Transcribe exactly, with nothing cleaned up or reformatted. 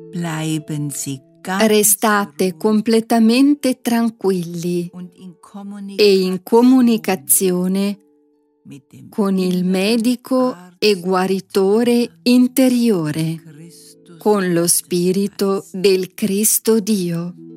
Bleiben Sie ganz Restate completamente tranquilli und in e in comunicazione mit dem con il medico Arzt e guaritore interiore, Christus con lo Spirito del Cristo Dio.